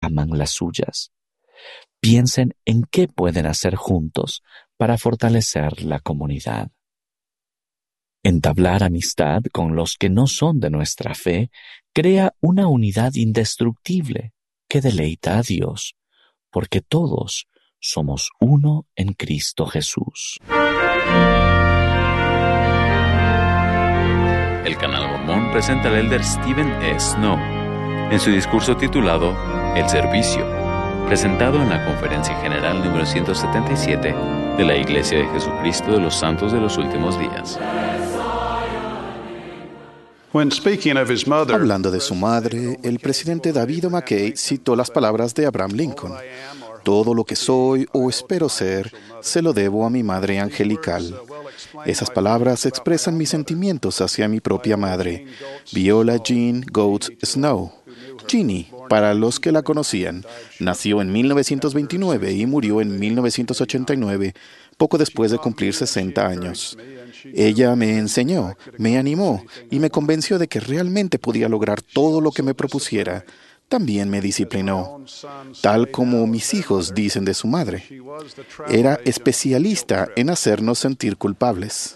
aman las suyas. Piensen en qué pueden hacer juntos para fortalecer la comunidad. Entablar amistad con los que no son de nuestra fe crea una unidad indestructible que deleita a Dios, porque todos somos uno en Cristo Jesús. El Canal Mormón presenta al elder Stephen E. Snow en su discurso titulado El Servicio, presentado en la Conferencia General número 177 de la Iglesia de Jesucristo de los Santos de los Últimos Días. Hablando de su madre, el presidente David O. McKay citó las palabras de Abraham Lincoln: todo lo que soy o espero ser, se lo debo a mi madre angelical. Esas palabras expresan mis sentimientos hacia mi propia madre, Viola Jean Goetz Snow. Jeannie, para los que la conocían, nació en 1929 y murió en 1989, poco después de cumplir 60 años. Ella me enseñó, me animó y me convenció de que realmente podía lograr todo lo que me propusiera. También me disciplinó, tal como mis hijos dicen de su madre. Era especialista en hacernos sentir culpables.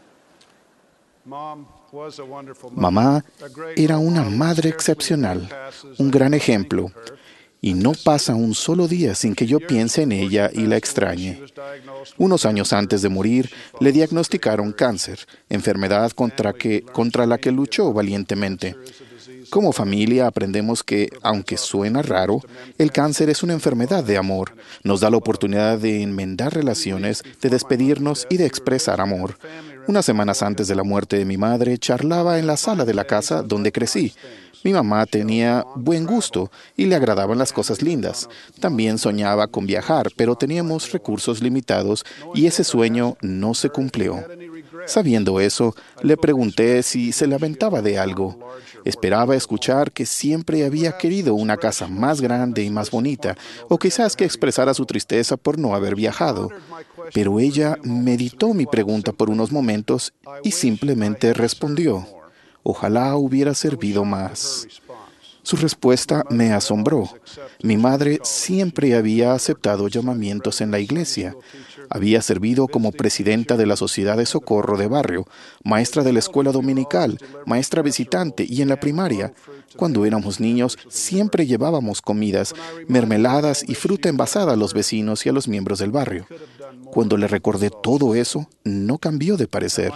Mamá era una madre excepcional, un gran ejemplo, y no pasa un solo día sin que yo piense en ella y la extrañe. Unos años antes de morir, le diagnosticaron cáncer, enfermedad contra la que luchó valientemente. Como familia aprendemos que, aunque suena raro, el cáncer es una enfermedad de amor. Nos da la oportunidad de enmendar relaciones, de despedirnos y de expresar amor. Unas semanas antes de la muerte de mi madre, charlaba en la sala de la casa donde crecí. Mi mamá tenía buen gusto y le agradaban las cosas lindas. También soñaba con viajar, pero teníamos recursos limitados y ese sueño no se cumplió. Sabiendo eso, le pregunté si se lamentaba de algo. Esperaba escuchar que siempre había querido una casa más grande y más bonita, o quizás que expresara su tristeza por no haber viajado. Pero ella meditó mi pregunta por unos momentos y simplemente respondió: ojalá hubiera servido más. Su respuesta me asombró. Mi madre siempre había aceptado llamamientos en la iglesia. Había servido como presidenta de la Sociedad de Socorro de Barrio, maestra de la escuela dominical, maestra visitante y en la primaria. Cuando éramos niños, siempre llevábamos comidas, mermeladas y fruta envasada a los vecinos y a los miembros del barrio. Cuando le recordé todo eso, no cambió de parecer.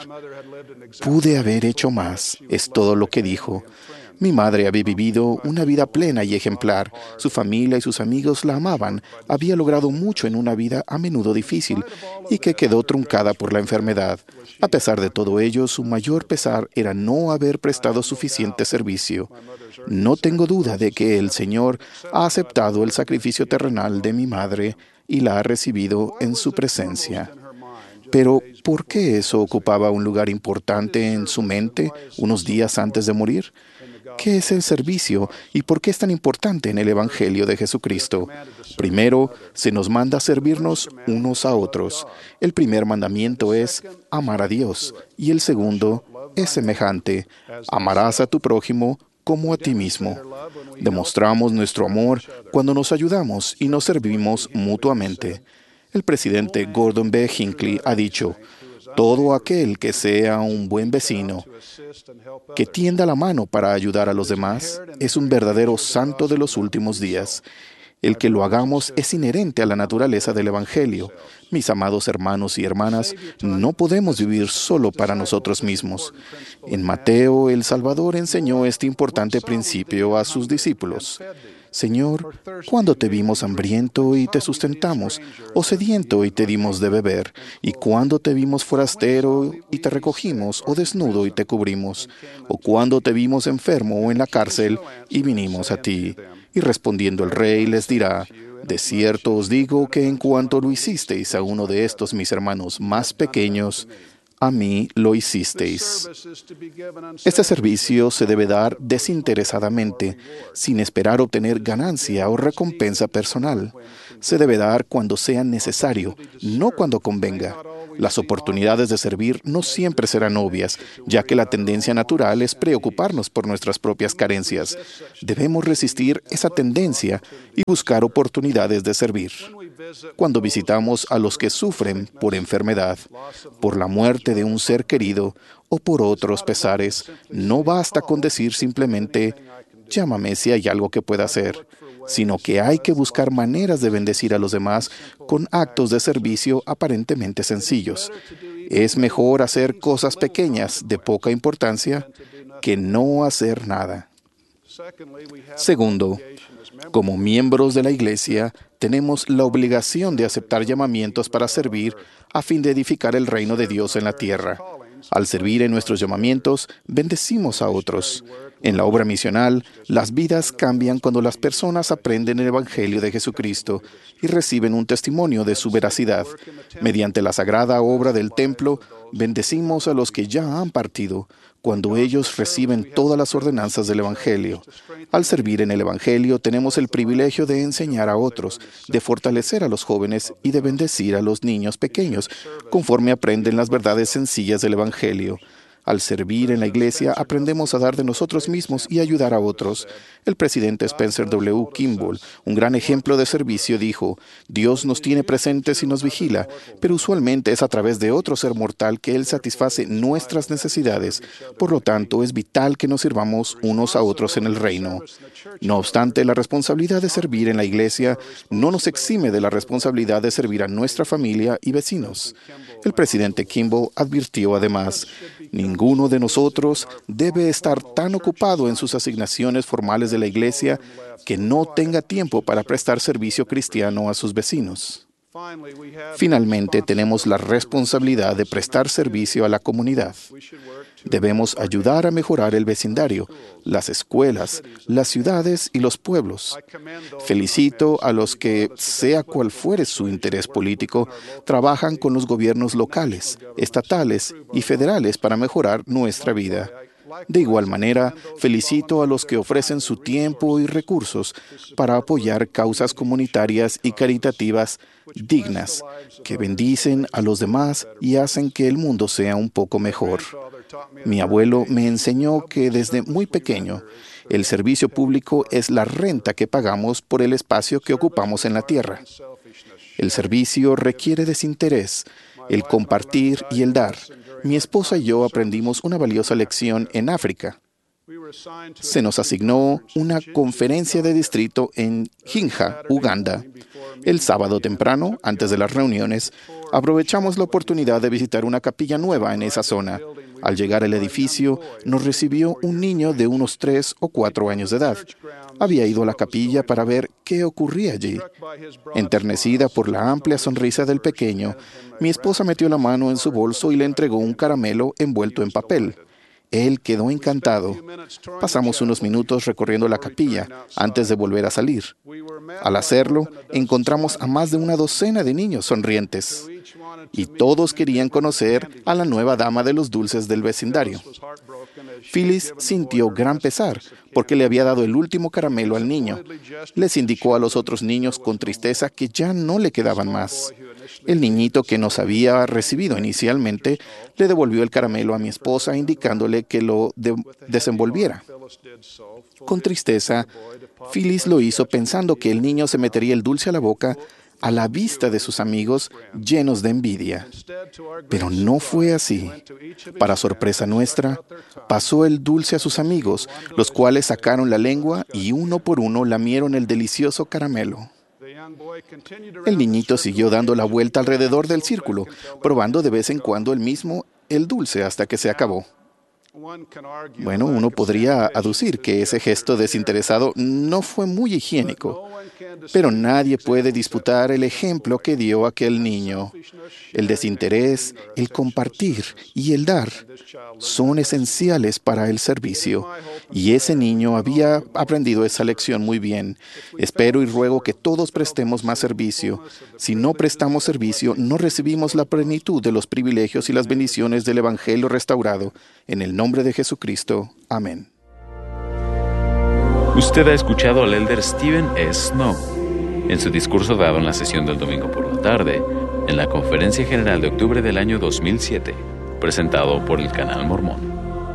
Pude haber hecho más, es todo lo que dijo. Mi madre había vivido una vida plena y ejemplar. Su familia y sus amigos la amaban. Había logrado mucho en una vida a menudo difícil y que quedó truncada por la enfermedad. A pesar de todo ello, su mayor pesar era no haber prestado suficiente servicio. No tengo duda de que el Señor ha aceptado el sacrificio terrenal de mi madre y la ha recibido en su presencia. Pero, ¿por qué eso ocupaba un lugar importante en su mente unos días antes de morir? ¿Qué es el servicio y por qué es tan importante en el Evangelio de Jesucristo? Primero, se nos manda a servirnos unos a otros. El primer mandamiento es amar a Dios y el segundo es semejante: amarás a tu prójimo como a ti mismo. Demostramos nuestro amor cuando nos ayudamos y nos servimos mutuamente. El presidente Gordon B. Hinckley ha dicho: todo aquel que sea un buen vecino, que tienda la mano para ayudar a los demás, es un verdadero santo de los últimos días. El que lo hagamos es inherente a la naturaleza del Evangelio. Mis amados hermanos y hermanas, no podemos vivir solo para nosotros mismos. En Mateo, el Salvador enseñó este importante principio a sus discípulos. Señor, ¿cuándo te vimos hambriento y te sustentamos, o sediento y te dimos de beber? ¿Y cuándo te vimos forastero y te recogimos, o desnudo y te cubrimos? ¿O cuándo te vimos enfermo o en la cárcel y vinimos a ti? Y respondiendo el rey les dirá: de cierto os digo que en cuanto lo hicisteis a uno de estos mis hermanos más pequeños, a mí lo hicisteis. Este servicio se debe dar desinteresadamente, sin esperar obtener ganancia o recompensa personal. Se debe dar cuando sea necesario, no cuando convenga. Las oportunidades de servir no siempre serán obvias, ya que la tendencia natural es preocuparnos por nuestras propias carencias. Debemos resistir esa tendencia y buscar oportunidades de servir. Cuando visitamos a los que sufren por enfermedad, por la muerte de un ser querido o por otros pesares, no basta con decir simplemente, llámame si hay algo que pueda hacer, sino que hay que buscar maneras de bendecir a los demás con actos de servicio aparentemente sencillos. Es mejor hacer cosas pequeñas de poca importancia que no hacer nada. Segundo, como miembros de la Iglesia, tenemos la obligación de aceptar llamamientos para servir a fin de edificar el reino de Dios en la tierra. Al servir en nuestros llamamientos, bendecimos a otros. En la obra misional, las vidas cambian cuando las personas aprenden el Evangelio de Jesucristo y reciben un testimonio de su veracidad. Mediante la sagrada obra del templo, bendecimos a los que ya han partido, cuando ellos reciben todas las ordenanzas del Evangelio. Al servir en el Evangelio, tenemos el privilegio de enseñar a otros, de fortalecer a los jóvenes y de bendecir a los niños pequeños, conforme aprenden las verdades sencillas del Evangelio. Al servir en la Iglesia, aprendemos a dar de nosotros mismos y ayudar a otros. El presidente Spencer W. Kimball, un gran ejemplo de servicio, dijo, «Dios nos tiene presentes y nos vigila, pero usualmente es a través de otro ser mortal que Él satisface nuestras necesidades. Por lo tanto, es vital que nos sirvamos unos a otros en el reino». No obstante, la responsabilidad de servir en la Iglesia no nos exime de la responsabilidad de servir a nuestra familia y vecinos. El presidente Kimball advirtió además, «Ninguno de nosotros debe estar tan ocupado en sus asignaciones formales de la Iglesia que no tenga tiempo para prestar servicio cristiano a sus vecinos». Finalmente, tenemos la responsabilidad de prestar servicio a la comunidad. Debemos ayudar a mejorar el vecindario, las escuelas, las ciudades y los pueblos. Felicito a los que, sea cual fuere su interés político, trabajan con los gobiernos locales, estatales y federales para mejorar nuestra vida. De igual manera, felicito a los que ofrecen su tiempo y recursos para apoyar causas comunitarias y caritativas dignas, que bendicen a los demás y hacen que el mundo sea un poco mejor. Mi abuelo me enseñó que desde muy pequeño, el servicio público es la renta que pagamos por el espacio que ocupamos en la tierra. El servicio requiere desinterés, el compartir y el dar. Mi esposa y yo aprendimos una valiosa lección en África. Se nos asignó una conferencia de distrito en Jinja, Uganda. El sábado temprano, antes de las reuniones, aprovechamos la oportunidad de visitar una capilla nueva en esa zona. Al llegar al edificio, nos recibió un niño de unos 3 o 4 años de edad. Había ido a la capilla para ver qué ocurría allí. Enternecida por la amplia sonrisa del pequeño, mi esposa metió la mano en su bolso y le entregó un caramelo envuelto en papel. Él quedó encantado. Pasamos unos minutos recorriendo la capilla antes de volver a salir. Al hacerlo, encontramos a más de una docena de niños sonrientes. Y todos querían conocer a la nueva dama de los dulces del vecindario. Phyllis sintió gran pesar porque le había dado el último caramelo al niño. Les indicó a los otros niños con tristeza que ya no le quedaban más. El niñito que nos había recibido inicialmente le devolvió el caramelo a mi esposa indicándole que lo desenvolviera. Con tristeza, Phyllis lo hizo pensando que el niño se metería el dulce a la boca a la vista de sus amigos llenos de envidia. Pero no fue así. Para sorpresa nuestra, pasó el dulce a sus amigos, los cuales sacaron la lengua y uno por uno lamieron el delicioso caramelo. El niñito siguió dando la vuelta alrededor del círculo, probando de vez en cuando el dulce hasta que se acabó. Bueno, uno podría aducir que ese gesto desinteresado no fue muy higiénico, pero nadie puede disputar el ejemplo que dio aquel niño. El desinterés, el compartir y el dar son esenciales para el servicio, y ese niño había aprendido esa lección muy bien. Espero y ruego que todos prestemos más servicio. Si no prestamos servicio, no recibimos la plenitud de los privilegios y las bendiciones del Evangelio restaurado. En el nombre de Jesucristo. Amén. Usted ha escuchado al elder Stephen S. Snow. En su discurso dado en la sesión del domingo por la tarde, en la Conferencia General de octubre del año 2007, presentado por el Canal Mormón.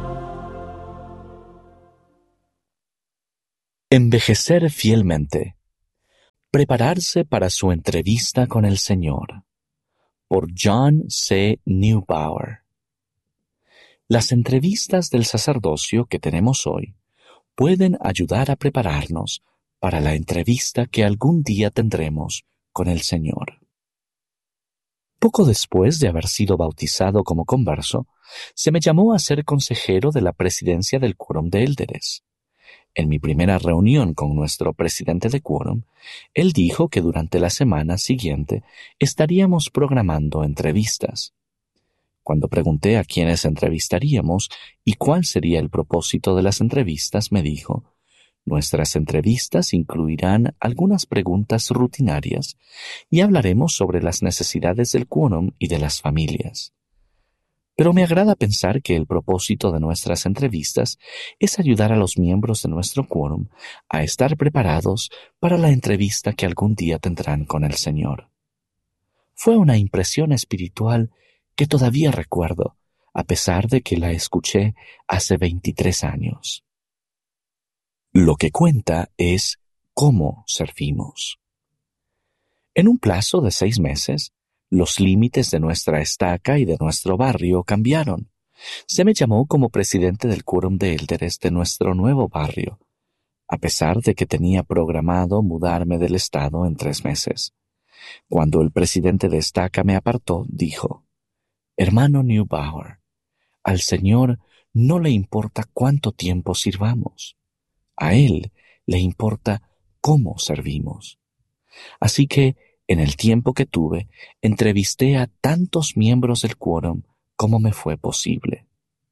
Envejecer fielmente. Prepararse para su entrevista con el Señor. Por John C. Neubauer. Las entrevistas del sacerdocio que tenemos hoy pueden ayudar a prepararnos para la entrevista que algún día tendremos con el Señor. Poco después de haber sido bautizado como converso, se me llamó a ser consejero de la presidencia del Quórum de Élderes. En mi primera reunión con nuestro presidente de Quórum, él dijo que durante la semana siguiente estaríamos programando entrevistas. Cuando pregunté a quiénes entrevistaríamos y cuál sería el propósito de las entrevistas, me dijo: nuestras entrevistas incluirán algunas preguntas rutinarias y hablaremos sobre las necesidades del quórum y de las familias. Pero me agrada pensar que el propósito de nuestras entrevistas es ayudar a los miembros de nuestro quórum a estar preparados para la entrevista que algún día tendrán con el Señor. Fue una impresión espiritual que todavía recuerdo, a pesar de que la escuché hace 23 años. Lo que cuenta es cómo servimos. En un plazo de 6 meses, los límites de nuestra estaca y de nuestro barrio cambiaron. Se me llamó como presidente del Quórum de Élderes de nuestro nuevo barrio, a pesar de que tenía programado mudarme del estado en 3 meses. Cuando el presidente de estaca me apartó, dijo: «Hermano Neubauer, al Señor no le importa cuánto tiempo sirvamos. A Él le importa cómo servimos. Así que, en el tiempo que tuve, entrevisté a tantos miembros del quórum como me fue posible».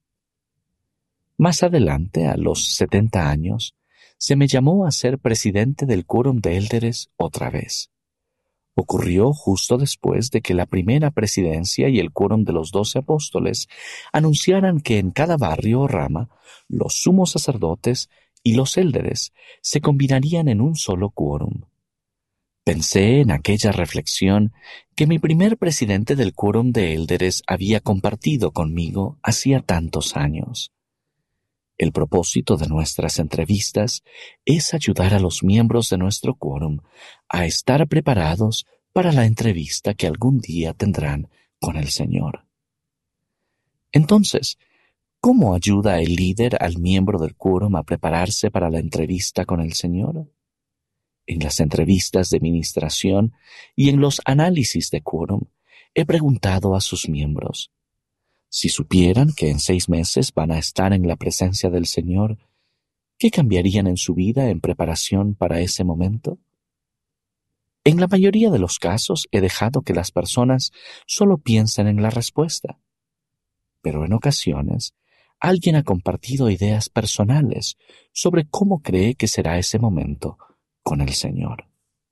Más adelante, a los 70 años, se me llamó a ser presidente del Quórum de Élderes otra vez. Ocurrió justo después de que la primera presidencia y el Quórum de los 12 apóstoles anunciaran que en cada barrio o rama los sumos sacerdotes y los élderes se combinarían en un solo quórum. Pensé en aquella reflexión que mi primer presidente del Quórum de Élderes había compartido conmigo hacía tantos años. El propósito de nuestras entrevistas es ayudar a los miembros de nuestro quórum a estar preparados para la entrevista que algún día tendrán con el Señor. Entonces, ¿cómo ayuda el líder al miembro del quórum a prepararse para la entrevista con el Señor? En las entrevistas de ministración y en los análisis de quórum, he preguntado a sus miembros: si supieran que en 6 meses van a estar en la presencia del Señor, ¿qué cambiarían en su vida en preparación para ese momento? En la mayoría de los casos he dejado que las personas solo piensen en la respuesta. Pero en ocasiones, alguien ha compartido ideas personales sobre cómo cree que será ese momento con el Señor.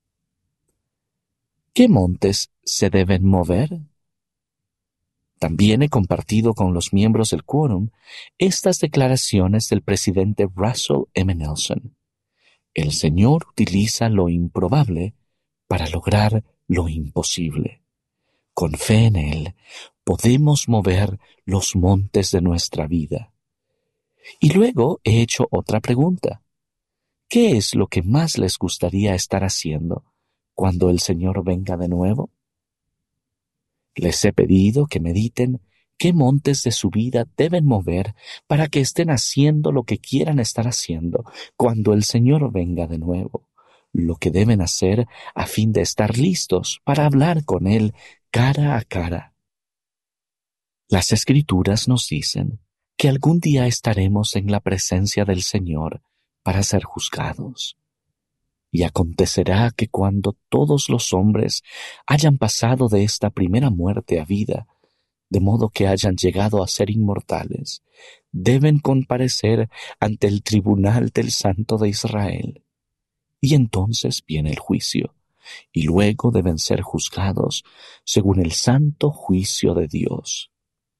¿Qué montes se deben mover? También he compartido con los miembros del quórum estas declaraciones del presidente Russell M. Nelson. El Señor utiliza lo improbable para lograr lo imposible. Con fe en Él, podemos mover los montes de nuestra vida. Y luego he hecho otra pregunta. ¿Qué es lo que más les gustaría estar haciendo cuando el Señor venga de nuevo? Les he pedido que mediten qué montes de su vida deben mover para que estén haciendo lo que quieran estar haciendo cuando el Señor venga de nuevo, lo que deben hacer a fin de estar listos para hablar con Él cara a cara. Las Escrituras nos dicen que algún día estaremos en la presencia del Señor para ser juzgados. Y acontecerá que cuando todos los hombres hayan pasado de esta primera muerte a vida, de modo que hayan llegado a ser inmortales, deben comparecer ante el tribunal del Santo de Israel. Y entonces viene el juicio, y luego deben ser juzgados según el santo juicio de Dios.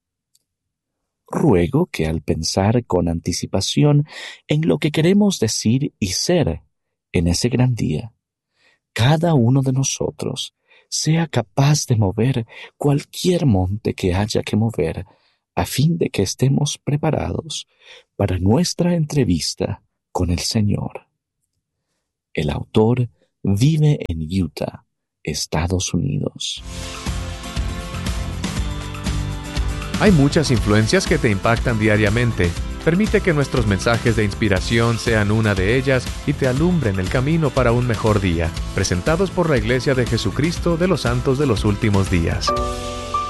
Ruego que al pensar con anticipación en lo que queremos decir y ser en ese gran día, cada uno de nosotros sea capaz de mover cualquier monte que haya que mover, a fin de que estemos preparados para nuestra entrevista con el Señor. El autor vive en Utah, Estados Unidos. Hay muchas influencias que te impactan diariamente. Permite que nuestros mensajes de inspiración sean una de ellas y te alumbren el camino para un mejor día. Presentados por la Iglesia de Jesucristo de los Santos de los Últimos Días.